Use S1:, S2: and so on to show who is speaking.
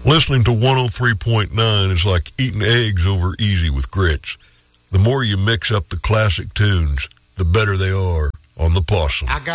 S1: Listening to 103.9 is like eating eggs over easy with grits. The more you mix up the classic tunes, the better they are on the Possum.